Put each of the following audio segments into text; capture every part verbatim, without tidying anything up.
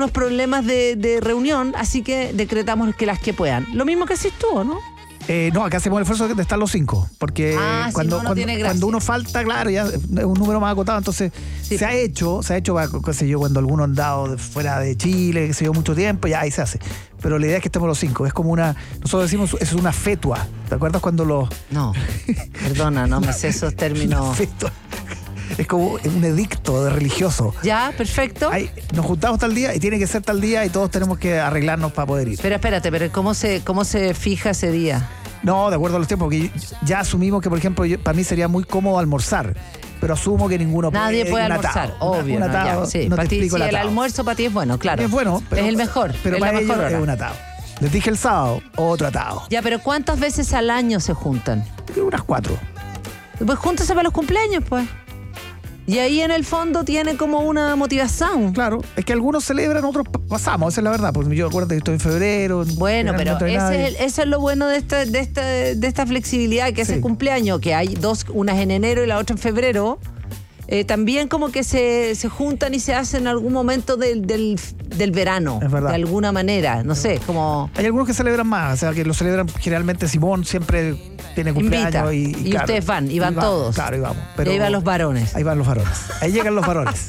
algunos problemas de, de reunión, así que decretamos que las que puedan. Lo mismo que haces tú, ¿no? Eh, no, acá hacemos el esfuerzo de estar los cinco, porque ah, cuando, si no, no cuando, tiene gracia. cuando uno falta, claro, ya es un número más acotado, entonces sí. se ha hecho, se ha hecho, qué sé yo, cuando algunos han dado de fuera de Chile, que se dio mucho tiempo, ya ahí se hace. Pero la idea es que estemos los cinco, es como una, nosotros decimos, es una fetua, ¿te acuerdas cuando los... No, perdona, no me sé esos términos. Fetua. Es como un edicto de religioso. Ya, perfecto. Ahí, nos juntamos tal día y tiene que ser tal día y todos tenemos que arreglarnos para poder ir. Pero espérate, pero ¿cómo se, cómo se fija ese día? No, de acuerdo a los tiempos, porque ya asumimos que, por ejemplo, yo, para mí sería muy cómodo almorzar, pero asumo que ninguno puede. Nadie puede almorzar, atado, obvio. Un atado, no, ya, sí. no Para te ti, explico sí, el el atado. almuerzo para ti es bueno, claro. Es bueno, pero, es el mejor, pero es para la ellos mejor hora. es un atado. Les dije el sábado, otro atado. Ya, pero ¿cuántas veces al año se juntan? Unas cuatro. Pues júntense para los cumpleaños, pues. Y ahí en el fondo tiene como una motivación. Claro, es que algunos celebran, otros pasamos, esa es la verdad. Porque yo acuerdo que estoy en febrero. Bueno, pero no ese nadie. es el, eso es lo bueno de esta, de esta, de esta flexibilidad, que es Sí. el cumpleaños, que hay dos, unas en enero y la otra en febrero. Eh, también como que se, se juntan y se hacen en algún momento del, del, del verano. Es verdad. De alguna manera, no sé, como... Hay algunos que celebran más, o sea, que lo celebran generalmente Simón, siempre tiene cumpleaños. Invita. Y, Y claro, ustedes van, y van vamos, todos. Claro, y vamos. Y Pero ahí van los varones. Ahí van los varones. Ahí llegan los varones.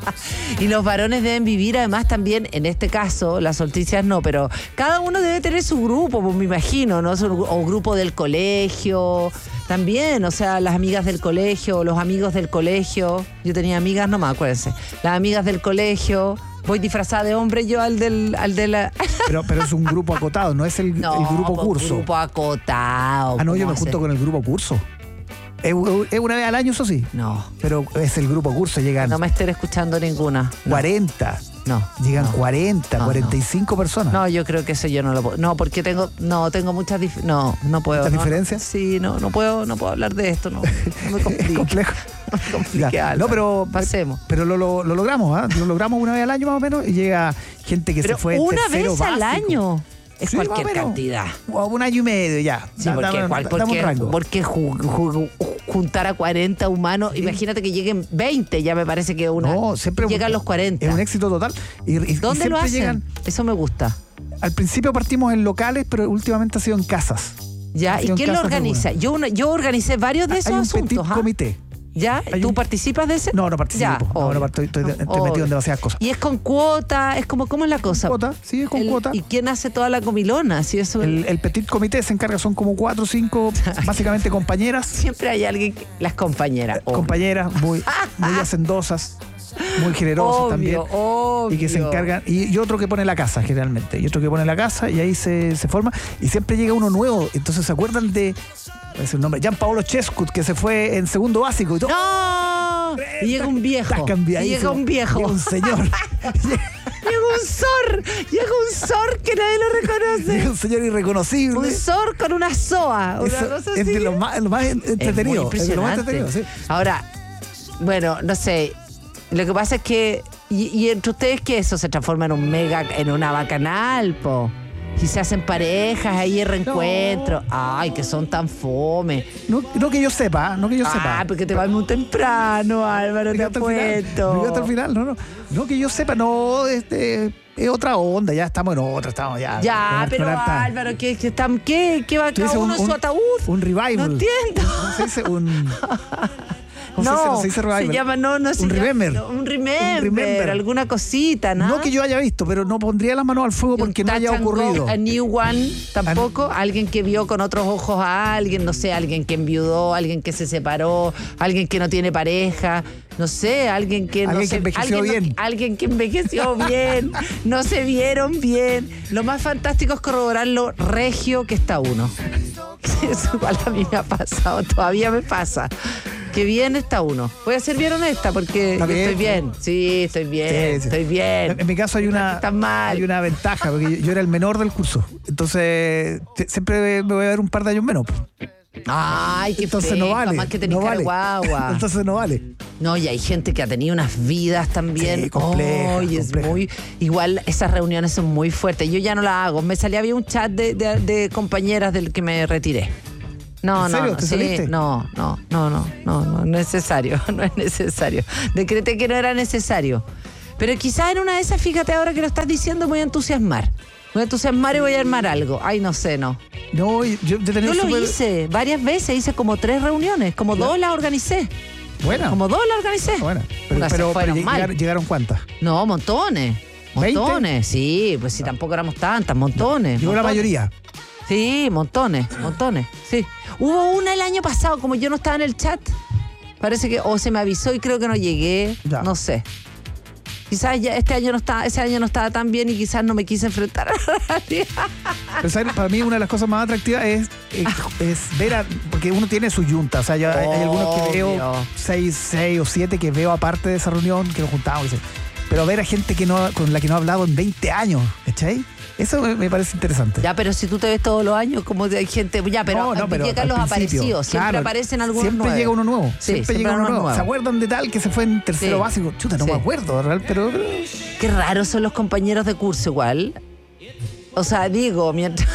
Y los varones deben vivir además también, en este caso, las solticias no, pero cada uno debe tener su grupo, pues me imagino, ¿no? Su- o grupo del colegio, también, o sea, las amigas del colegio, los amigos del colegio. Yo tenía amigas, no me acuérdense, las amigas del colegio. Voy disfrazada de hombre yo al del... Al de la... Pero, pero es un grupo acotado, no es el, No, el grupo pues, curso. grupo acotado. Ah, no, yo ¿cómo me junto hace? con el grupo curso. Es, es una vez al año, eso sí. No, Pero es el grupo curso, llegan no me estén escuchando ninguna. No, cuarenta. no. Llegan no. cuarenta, No, cuarenta y cinco personas. No, yo creo que eso yo no lo puedo. No, porque tengo, no, tengo muchas dif- no, no puedo. ¿Muchas no, diferencias? Sí, no, no puedo, no puedo hablar de esto, no. No me Es complique. complejo. No me complique, Ya. Álvaro. No, pero, pasemos. pero lo, lo, lo logramos, ¿ah? Lo logramos una vez al año más o menos y llega gente que Pero se fue en una tercero vez al básico. año es Sí, cualquier más o menos. cantidad. O un año y medio ya. Sí, Da- porque, dame- cual- dame un porque, rango. porque ju- ju- juntar a cuarenta humanos, Sí. imagínate que lleguen veinte, ya me parece que una. No, siempre llegan los cuarenta. Es un éxito total. Y, y- y ¿Dónde siempre lo hacen? llegan. Eso me gusta. Al principio partimos en locales, pero últimamente ha sido en casas. ¿Ya? Ha ¿Y sido en quién lo casas de organiza? Yo, una- yo organicé varios de esos Hay un asuntos. petit ¿ah? comité. ¿Ya? Hay ¿Tú un- participas de ese? No, no participo. Ya, no, obvio. no, estoy, estoy, estoy Obvio. metido en demasiadas cosas. Y es con cuota, es como, ¿cómo es la cosa? Cuota, sí, es con El- cuota. ¿Y quién hace toda la comilona? Si eso, El, el petit comité se encarga, son como cuatro o cinco, básicamente compañeras. siempre hay alguien, que- las compañeras. obvio. Compañeras muy, muy hacendosas, muy generosas Obvio, también. obvio. Y que se encargan, y, y otro que pone la casa generalmente, y otro que pone la casa y ahí se, se forma, y siempre llega uno nuevo, entonces se acuerdan de, voy a decir el nombre, Gianpaolo Chescut, que se fue en segundo básico y todo. ¡No! Y llega un viejo. Está cambiadísimo. Llega un viejo. Llega un señor. Llega un zor. Llega un zor que nadie lo Llega reconoce. un señor irreconocible. Un zor con una soa. Una Eso cosa es así. de lo más, lo más Es muy entretenido. Es de lo más impresionante. entretenido, sí. Ahora, bueno, no sé. Lo que pasa es que. Y, y entre ustedes que eso se transforma en un mega, en una bacanal, po. Y se hacen parejas ahí en reencuentro. Ay, que son tan fome. No, no que yo sepa, no que yo sepa. Ah, porque te vas muy temprano, Álvaro, te Llegué hasta el final. apuesto. Llegué hasta el final, no, no. No que yo sepa, no, este, es otra onda, ya estamos en otra, estamos ya. Ya, con- pero con harta- Álvaro, ¿qué, qué, están- qué, qué va Tú cada dices uno en su ataúd? Un revival. No entiendo. ¿Cómo se dice? Un. ¿Cómo se dice? No, No se dice revival. se llama, no, no se Un llama- remember. no, un remember. Un remember. Alguna cosita, ¿no? No que yo haya visto, pero no pondría las manos al fuego porque Un no haya touch and go, ocurrido. A new one, tampoco. Alguien que vio con otros ojos a alguien, no sé, alguien que enviudó, alguien que se separó, alguien que no tiene pareja, no sé, alguien que no Alguien que se- envejeció alguien no- bien. alguien que envejeció bien, no se vieron bien. Lo más fantástico es corroborar lo regio que está uno. Eso igual a mí me ha pasado, todavía me pasa. Qué bien está uno. Voy a ser bien honesta porque Está yo bien, estoy bien. Sí, estoy bien, Sí, sí. estoy bien. En, en mi caso hay una, Está mal. hay una ventaja, porque yo, yo era el menor del curso. Entonces, te- siempre me voy a ver un par de años menos. Ay, qué Entonces fresco, no vale. más que tenés no cara de vale. guagua. Entonces no vale. No, y hay gente que ha tenido unas vidas también. Sí, complejas, Ay, es complejas. muy. Igual esas reuniones son muy fuertes. Yo ya no las hago. Me salía había un chat de, de- de compañeras del que me retiré. No, ¿En no, serio? no, ¿Te sí, saliste? no, no, no, no, no, no, no es necesario, no es necesario. Decreté que no era necesario. Pero quizás en una de esas, fíjate ahora que lo estás diciendo, me voy a entusiasmar. Me voy a entusiasmar y voy a armar algo. Ay, no sé, no. No, yo, yo tenía Yo lo super... hice varias veces, hice como tres reuniones, como Claro. dos las organicé. Bueno. Como dos las organicé. Bueno, pero, Unas se pero, pero fueron lleg- mal. llegaron, llegaron ¿cuántas? No, montones. ¿veinte? Montones, sí, pues si tampoco éramos tantas, montones. Llegó la montones. mayoría. Sí, montones, montones, sí. Hubo una el año pasado, como yo no estaba en el chat, parece que o se me avisó y creo que no llegué, Ya. no sé. Quizás ya este año no estaba, ese año no estaba tan bien y quizás no me quise enfrentar a la realidad. Pero ¿sabes? Para mí una de las cosas más atractivas es, es, es ver a... Porque uno tiene su yunta. O sea, yo, hay, hay algunos que veo, Obvio. seis, seis o siete que veo aparte de esa reunión, que nos juntamos. qué sé. Pero ver a gente que no, con la que no he hablado en veinte años, ¿cachai? Eso me, me parece interesante. Ya, pero si tú te ves todos los años, como hay gente, ya, pero, No, no, pero llegan al los principio, aparecidos, siempre claro, aparecen algunos Siempre nuevos. llega uno nuevo. Sí, siempre llega uno nuevo. ¿Se acuerdan de tal que se fue en tercero Sí. básico? Chuta, no Sí. me acuerdo, ¿verdad? Pero, pero Qué raros son los compañeros de curso igual. O sea, digo, mientras...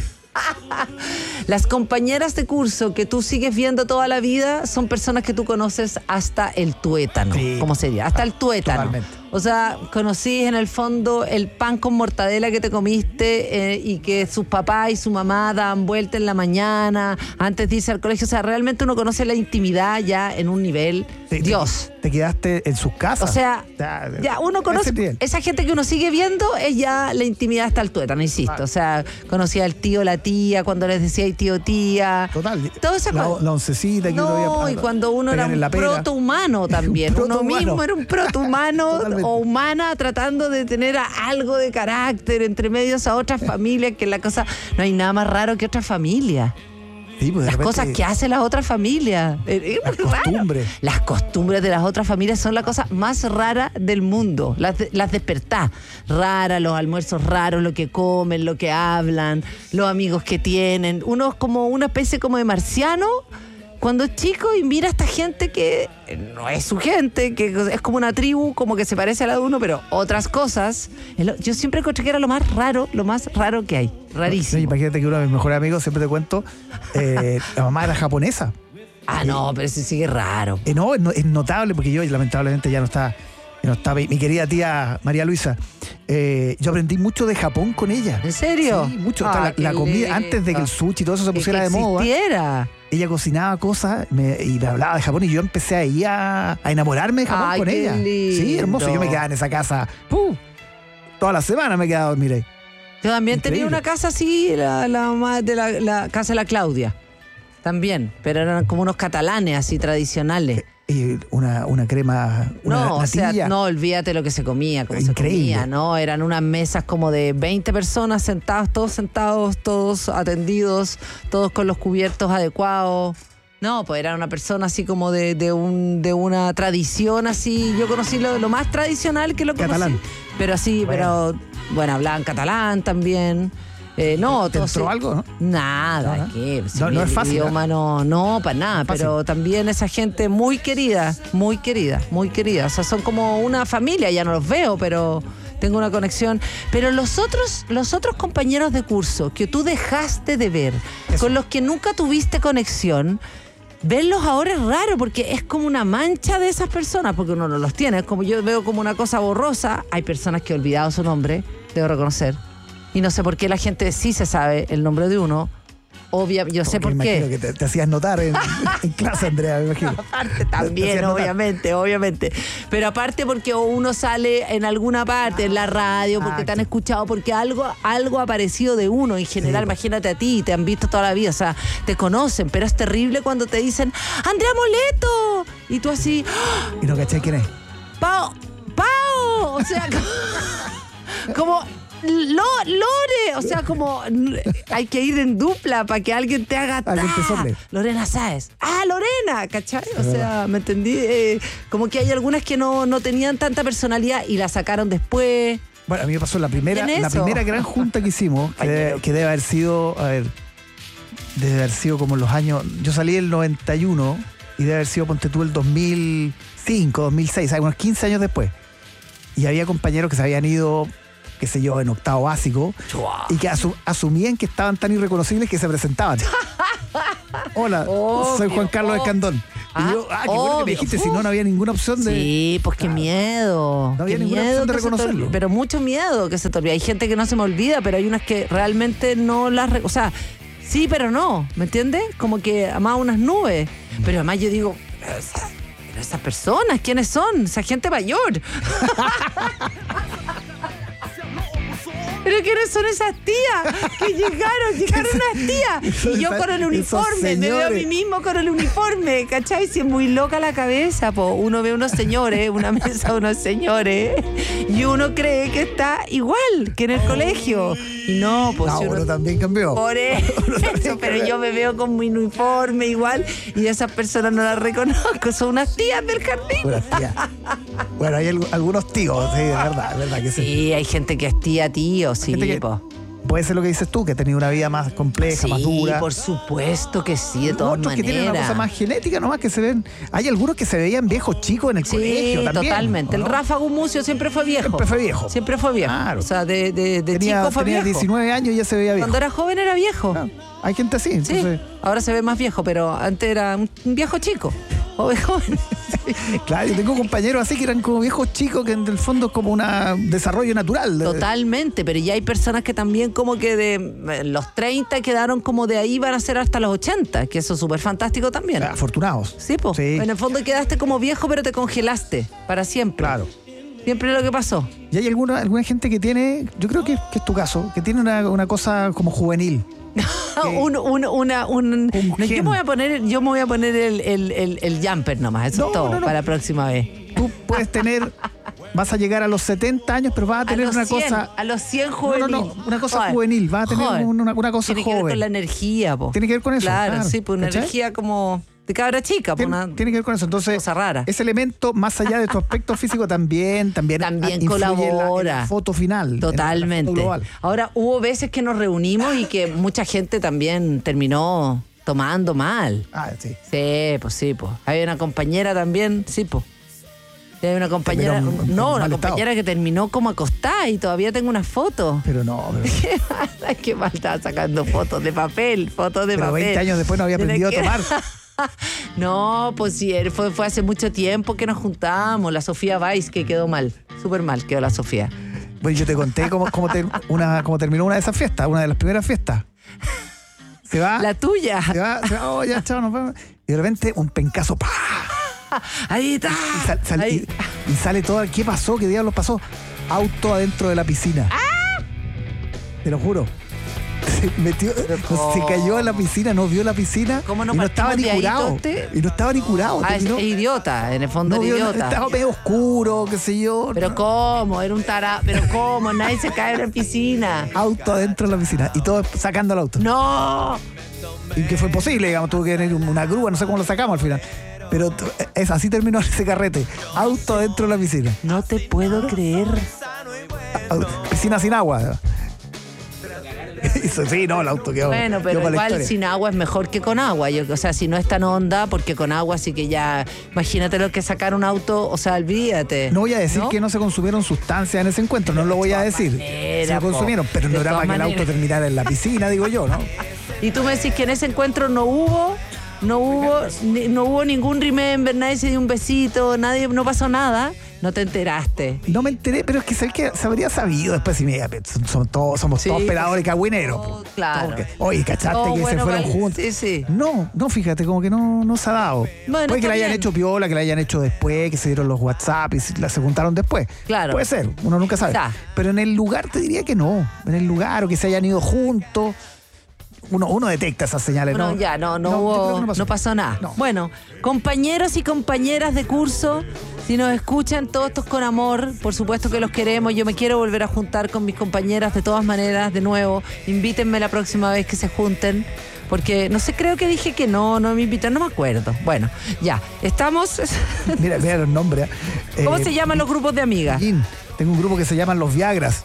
Las compañeras de curso que tú sigues viendo toda la vida son personas que tú conoces hasta el tuétano. Sí. ¿Cómo sería? Hasta el tuétano. Totalmente. O sea, conocí en el fondo el pan con mortadela que te comiste eh, y que sus papás y su mamá daban vuelta en la mañana antes de irse al colegio. O sea, realmente uno conoce la intimidad ya en un nivel te- Dios. Te, te quedaste en sus casas. O sea, Ya, ya uno ese conoce, nivel. esa gente que uno sigue viendo es ya la intimidad hasta el tuétano, insisto. Claro. O sea, conocía al tío, la tía, cuando les decía ay, tío, tía. Total. Todo eso la, cuando- la oncecita que No, uno veía. y cuando uno era pegar en un la pera. protohumano también. Un Uno protohumano. mismo era un protohumano Totalmente. o humana tratando de tener a- algo de carácter entre medios a otras familias, que la cosa. No hay nada más raro que otra familia. Sí, pues de Las repente- cosas que hace la otra familia. Es- es Las muy raro. costumbres. Las costumbres de las otras familias son la cosa más rara del mundo. Las, de- las despertás. Raras, los almuerzos raros, lo que comen, lo que hablan, los amigos que tienen. Uno es como una especie como de marciano cuando es chico y mira a esta gente que no es su gente, que es como una tribu, como que se parece a la de uno, pero otras cosas. Es lo- Yo siempre encontré que era lo más raro, lo más raro que hay. Sí, Rarísimo. imagínate que uno de mis mejores amigos, siempre te cuento, eh, la mamá era japonesa. Ah, no, pero ese sigue raro. Eh, no, es, no- es notable porque yo lamentablemente ya no está, ya no está mi, mi querida tía María Luisa. Eh, yo aprendí mucho de Japón con ella. ¿En serio? Sí, mucho. Ah, Hasta la, qué la comida, lindo. antes de que el sushi y todo eso se Que- pusiera que de moda, existiera. ella cocinaba cosas me- y me hablaba de Japón y yo empecé ahí a, a enamorarme de Japón Ay, con qué ella. lindo. Sí, hermoso. Yo me quedaba en esa casa. ¡puh! Toda la semana me quedaba a dormir ahí. Yo también tenía Increíble. una casa así, la, la mamá de la, la casa de la Claudia. También, pero eran como unos catalanes así tradicionales. Y una, una crema, una No, o sea, natilla. no olvídate lo que se comía, cómo Increíble. se comía, ¿no? Eran unas mesas como de veinte personas sentadas, todos sentados, todos atendidos, todos con los cubiertos adecuados. No, pues era una persona así como de, de, un, de una tradición así. Yo conocí lo, lo más tradicional que lo conocí. Catalán. Pero así, Bueno. pero bueno, hablaban catalán también. Eh, no, ¿Te todo entró sí. algo, no? Nada, No, no. ¿qué? Si No, mi no es fácil, idioma no, no, para nada, Fácil. pero también esa gente muy querida, muy querida, muy querida. O sea, son como una familia, ya no los veo, pero tengo una conexión. Pero los otros, los otros compañeros de curso que tú dejaste de ver, Eso. con los que nunca tuviste conexión, verlos ahora es raro porque es como una mancha de esas personas, porque uno no los tiene. Es como yo veo como una cosa borrosa. Hay personas que he olvidado su nombre, debo reconocer. Y no sé por qué la gente sí se sabe el nombre de uno. Obvia, yo sé Porque por me imagino qué. que te, te hacías notar en, en clase, Andrea, me imagino. Aparte Te también, hacías notar. obviamente, obviamente. Pero aparte porque uno sale en alguna parte, en la radio, porque te han Exacto. escuchado, porque algo, algo ha aparecido de uno en general. Sí, pues. Imagínate a ti, te han visto toda la vida, o sea, te conocen, pero es terrible cuando te dicen, ¡Andrea Moleto! Y tú así, ¡ah! Y no caché quién es. ¡Pao! ¡Pao! O sea, como... Lo, Lore, o sea, como hay que ir en dupla para que alguien te haga Alguien te ¡ah! sople. Lorena Sáez. Ah, Lorena, ¿cachai? O sea, ¿me entendí? Eh, como que hay algunas que no, no tenían tanta personalidad y la sacaron después. Bueno, a mí me pasó la primera, ¿En la eso? primera gran junta que hicimos, que, Ay, debe, pero- que debe haber sido, a ver, debe haber sido como en los años, yo salí el noventa y uno y debe haber sido, ponte tú, el dos mil cinco, dos mil seis, o sea, unos quince años después. Y había compañeros que se habían ido, qué sé yo, en octavo básico, y que asu- asumían que estaban tan irreconocibles que se presentaban. Hola, Obvio, soy Juan Carlos obvio. Escandón. Y yo, ah, qué bueno que me obvio. dijiste, si no, no había ninguna opción de... Sí, pues Claro. qué miedo. No había qué ninguna miedo opción de que se te reconocerlo. olvide, pero mucho miedo que se te olvide. Hay gente que no se me olvida, pero hay unas que realmente no las... re- O sea, sí, pero no, ¿me entiendes? Como que además unas nubes. Pero además yo digo, pero, esa- pero esas personas, ¿quiénes son? Esa gente mayor. ¿Pero quiénes son esas tías que llegaron? Llegaron unas tías. Y yo con el Esos uniforme, me veo a mí señores. mismo con el uniforme, ¿cachai? Si es muy loca la cabeza, po. Uno ve unos señores, una mesa de unos señores, y uno cree que está igual que en el colegio. Y no, pues No, si uno... uno también cambió. Por eso, pero cambió. yo me veo con mi uniforme igual y esas personas no las reconozco, son unas tías del jardín. Puras tías. Bueno, hay algu- algunos tíos, sí, de verdad, de verdad que sí. Sí, hay gente que es tía, tío, sí, Gente que- po. Puede ser lo que dices tú, que ha tenido una vida más compleja, más Sí, dura. por supuesto que sí, de todas Otros que maneras. tienen una cosa más genética nomás, que se ven... Hay algunos que se veían viejos chicos en el Sí, colegio también. totalmente. ¿o no? El Rafa Gumucio siempre fue viejo. Siempre fue viejo. Siempre fue viejo. Claro. O sea, de, de, de Tenía, chico fue tenía viejo. diecinueve años y ya se veía viejo. Cuando era joven era viejo. Claro. Hay gente así, Sí, entonces... ahora se ve más viejo, pero antes era un un viejo chico. Joven, joven. Claro, yo tengo compañeros así que eran como viejos chicos que en el fondo es como un desarrollo natural. Totalmente, pero ya hay personas que también como que de eh, los treinta quedaron como de ahí van a ser hasta los ochenta, que eso es súper fantástico también. Afortunados. Sí, pues. Sí. En el fondo quedaste como viejo, pero te congelaste para siempre. Claro. Siempre es lo que pasó. Y hay alguna, alguna gente que tiene, yo creo que, que es tu caso, que tiene una, una cosa como juvenil. un, un, una, un, Un no, yo gen. me voy a poner, yo me voy a poner el, el, el, el jumper nomás, eso No, es todo no, no. para la próxima vez. Tú puedes tener, vas a llegar a los setenta años, pero vas a A tener los una cien, cosa... a los cien No, juvenil. no, no, una cosa Joder. juvenil, vas a tener Joder. una, una cosa Tiene que ver joven. con la energía, po. Tiene que ver con eso, Claro, claro, sí, pues una ¿cachai? energía como de cabra chica, pues Tiene, una tiene que ver con eso. Entonces, cosa rara. ese elemento, más allá de tu aspecto físico, también, también, También influye en la- en la, colabora. foto final. en la- en la Totalmente. foto global. Ahora, hubo veces que nos reunimos y que mucha gente también terminó tomando mal. Ah, sí. Sí, pues sí, pues. Hay una compañera también, sí, pues. Y hay una compañera, Terminó en- en no, una mal estado. compañera que terminó como acostada y todavía tengo una foto. Pero no, pero, ¿Qué pasa? Qué mal estaba sacando fotos de papel, fotos de pero papel. veinte años después no había De la aprendido a que- tomar. No, pues sí, él fue, fue hace mucho tiempo que nos juntamos. La Sofía Weiss, que quedó mal. Súper mal quedó la Sofía. Bueno, yo te conté cómo, cómo, ter- una, cómo terminó una de esas fiestas, una de las primeras fiestas. Se va, La tuya. se va, se va, oh, ya, chao, nos vemos. Y de repente un pencazo, ¡pah! Ahí está. Y, sal- sal- Ahí. y- y sale todo. ¿Qué pasó? ¿Qué diablos pasó? Auto adentro de la piscina. ¡Ah! Te lo juro. Se metió, no, se cayó a la piscina, no vio la piscina. ¿Cómo no y no estaba ni partimos de ahí, curado. Tote? Y no estaba ni curado. Ah, es, terminó- es idiota, en el fondo no era vio- idiota. estaba medio oscuro, qué sé yo. Pero no. cómo, era un tará, pero cómo, nadie se cae en la piscina. Auto adentro de la piscina. Y todo sacando el auto. No. Y que fue imposible, digamos, tuvo que venir una grúa, no sé cómo lo sacamos al final. Pero t- es así terminó ese carrete. Auto adentro de la piscina. No te puedo creer. Au- Piscina sin agua. Eso, sí, no, el auto quedó. Bueno, quedó pero para la igual historia. sin agua es mejor que con agua. Yo, o sea, si no es tan honda, porque con agua sí que ya. Imagínate lo que sacar un auto, o sea, olvídate. No voy a decir ¿no? que no se consumieron sustancias en ese encuentro, no lo voy a decir. maneras, se consumieron, po. pero no De era todas para que el auto maneras. terminara en la piscina, digo yo, ¿no? Y tú me decís que en ese encuentro no hubo, no hubo, ni- no hubo ningún remember, nadie se dio un besito, nadie, no pasó nada. No te enteraste. No me enteré, pero es que sabes que se habría sabido después si me son, son todos, somos Sí, todos peladores pues, cagüineros. todo, po. claro. Todo que- Oye, ¿cachaste Todo que bueno, se fueron vale. juntos? Sí, sí. No, no, fíjate, como que no, no se ha dado. Bueno, Puede que está la hayan bien. hecho piola, que la hayan hecho después, que se dieron los WhatsApp y se, la, se juntaron después. Claro. Puede ser, uno nunca sabe. Ya. Pero en el lugar te diría que no. En el lugar, o que se hayan ido juntos. Uno, uno detecta esas señales, Bueno, ¿no? ya, no, no, yo hubo, creo que no pasó, nada. No. Bueno, compañeros y compañeras de curso, si nos escuchan, todos estos con amor, por supuesto que los queremos. Yo me quiero volver a juntar con mis compañeras de todas maneras, de nuevo. Invítenme la próxima vez que se junten. Porque no sé, creo que dije que no, no me invitaron, no me acuerdo. Bueno, ya, estamos. Mira, mira los nombres. ¿eh? ¿Cómo Eh, se llaman los grupos de amigas? Yin. Tengo un grupo que se llaman los Viagras.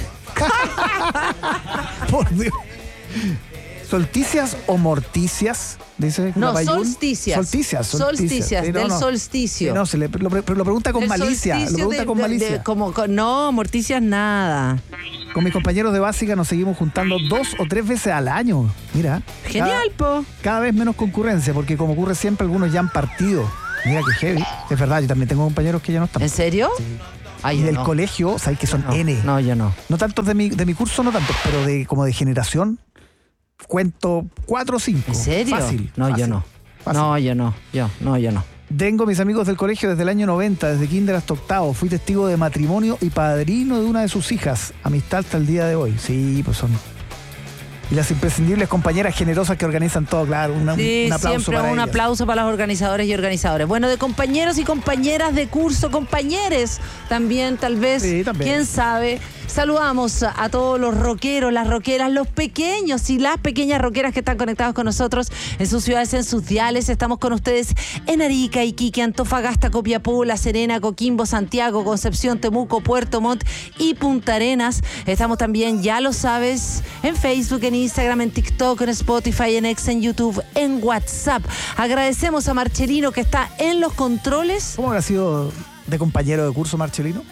Por Dios. ¿Solticias o morticias? Dice No, Clavayún. solsticias. Solsticias. Solsticias, Sí, no, del no. solsticio. Sí, no, se le, lo, pero lo pregunta con El malicia. Lo solsticio pregunta de- con de- malicia. de- como, con- no, morticias nada. Con mis compañeros de básica nos seguimos juntando dos o tres veces al año. Mira. Genial, cada, po. Cada vez menos concurrencia, porque como ocurre siempre, algunos ya han partido. Mira que heavy. Es verdad, yo también tengo compañeros que ya no están. ¿En serio? Sí. Ay, y del no. colegio, sabes que son no, N. No, yo no. No tantos de mi, de mi curso, no tantos, pero de como de generación, cuento cuatro o cinco. ¿En serio? Fácil. No, fácil, yo no. fácil. No, yo no. Yo, no, yo no. Tengo mis amigos del colegio desde el año noventa, desde kinder hasta octavo. Fui testigo de matrimonio y padrino de una de sus hijas. Amistad hasta el día de hoy. Sí, pues son... Y las imprescindibles compañeras generosas que organizan todo, claro. Una, Sí, un aplauso siempre para un ellas. aplauso para los organizadores y organizadores. Bueno, de compañeros y compañeras de curso, compañeres también, tal vez. Sí, también. ¿Quién sabe? Saludamos a, a todos los rockeros, las rockeras, los pequeños y las pequeñas rockeras que están conectados con nosotros en sus ciudades, en sus diales. Estamos con ustedes en Arica, Iquique, Antofagasta, Copiapó, La Serena, Coquimbo, Santiago, Concepción, Temuco, Puerto Montt y Punta Arenas. Estamos también, ya lo sabes, en Facebook, en Instagram, en TikTok, en Spotify, en X, en YouTube, en WhatsApp. Agradecemos a Marcelino que está en los controles. ¿Cómo habrá sido de compañero de curso Marcelino?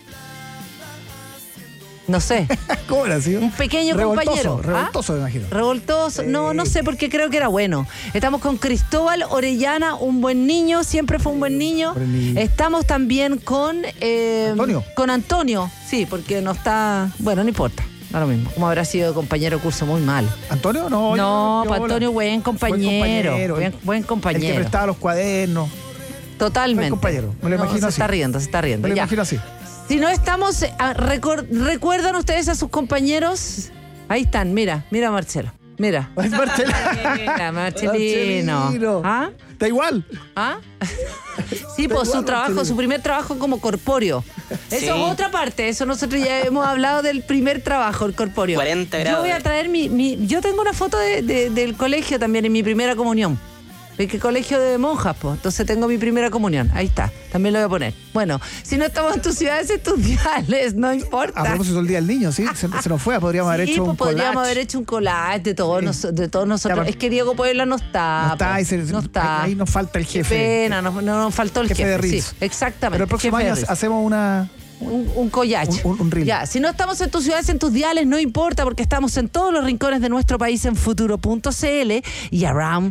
No sé, ¿Cómo habrá sido? un pequeño revoltoso, compañero. Revoltoso, ¿Ah? me imagino. Revoltoso, Sí. no, no sé porque creo que era bueno. Estamos con Cristóbal Orellana, un buen niño, siempre fue un buen niño. Buen niño. Estamos también con eh, Antonio. Con Antonio, sí, porque no está, bueno, no importa, da lo mismo. Como habrá sido compañero de curso muy mal. ¿Antonio? No, No, yo- pa' yo- Antonio, buen compañero, compañero. buen, buen El que compañero. prestaba los cuadernos. Totalmente. buen compañero, me lo No, imagino se así. está riendo, se está riendo. Me lo ya. imagino así. Si no estamos, eh, ah, recor- ¿recuerdan ustedes a sus compañeros? Ahí están, mira, mira Marcelo, mira. Es Marcelo. Mira, Marcelino. Marcelino. ¿Ah? Da igual. ¿Ah? Sí, pues su igual, trabajo, Marcelino. su primer trabajo como corpóreo. Eso Sí. es otra parte, eso nosotros ya hemos hablado del primer trabajo, el corpóreo. cuarenta Yo grados. voy a traer mi, mi yo tengo una foto de- de- del colegio también en mi primera comunión. ¿De qué colegio de monjas, pues? Entonces tengo mi primera comunión. Ahí está. También lo voy a poner. Bueno, si no estamos en tus ciudades estudiales, no importa. A propósito del Día del Niño, ¿sí? Se, se nos fue. Podríamos haber Sí, hecho pues un podríamos collage. haber hecho un collage de todos, Sí. nos- de todos nosotros. Ya, pero- Es que Diego Puebla no está. No está, po. ahí, se- no está. ahí nos falta el Qué jefe. pena, no, no nos faltó el Jefe jefe. de Ritz. Sí, exactamente. Pero el próximo jefe año de Ritz. hacemos una... Un, un collage. Un- un- un reel. Ya, si no estamos en tus ciudades, en tus diales, no importa, porque estamos en todos los rincones de nuestro país en futuro punto c l y around.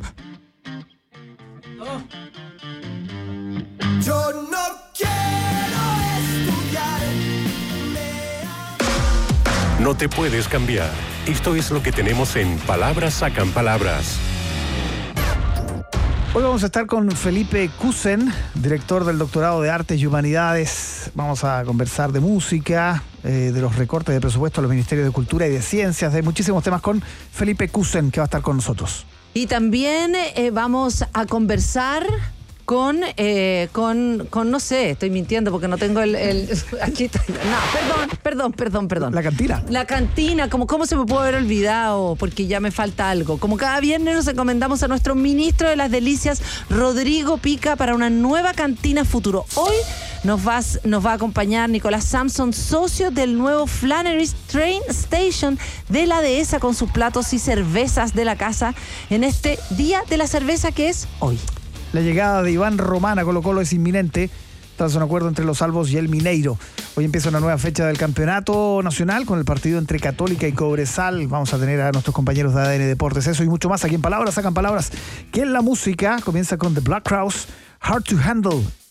Yo no quiero estudiar. No te puedes cambiar. Esto es lo que tenemos en Palabras Sacan Palabras. Hoy vamos a estar con Felipe Kusen, director del Doctorado de Artes y Humanidades. Vamos a conversar de música, eh, de los recortes de presupuesto de los Ministerios de Cultura y de Ciencias, de muchísimos temas con Felipe Kusen, que va a estar con nosotros. Y también eh, vamos a conversar con, eh, con, con, no sé, estoy mintiendo porque no tengo el... el aquí está. No, perdón, perdón, perdón, perdón. La cantina. La cantina, como cómo se me puede haber olvidado, porque ya me falta algo. Como cada viernes nos encomendamos a nuestro ministro de las delicias, Rodrigo Pica, para una nueva cantina futuro. Hoy nos, vas, nos va a acompañar Nicolás Samson, socio del nuevo Flannery's Train Station de la dehesa, con sus platos y cervezas de la casa en este Día de la Cerveza que es hoy. La llegada de Iván Román a Colo Colo es inminente tras un acuerdo entre los Albos y el Mineiro. Hoy empieza una nueva fecha del campeonato nacional con el partido entre Católica y Cobresal. Vamos a tener a nuestros compañeros de A D N Deportes. Eso y mucho más aquí en Palabras Sacan Palabras, que en la música comienza con The Black Crowes, Hard to Handle.